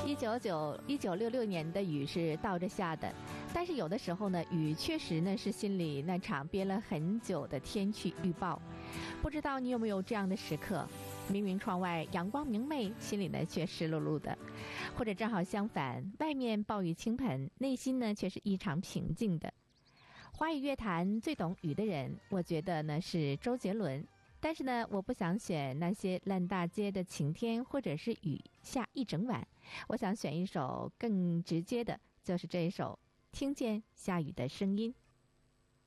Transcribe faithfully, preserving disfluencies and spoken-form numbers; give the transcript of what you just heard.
一九九一九六六年的雨是倒着下的，但是有的时候呢，雨确实呢是心里那场憋了很久的天气预报。不知道你有没有这样的时刻？明明窗外阳光明媚，心里呢却湿漉漉的；或者正好相反，外面暴雨倾盆，内心呢却是异常平静的。华语乐坛最懂雨的人，我觉得呢是周杰伦。但是呢，我不想选那些烂大街的晴天，或者是雨下一整晚。我想选一首更直接的，就是这一首《听见下雨的声音》。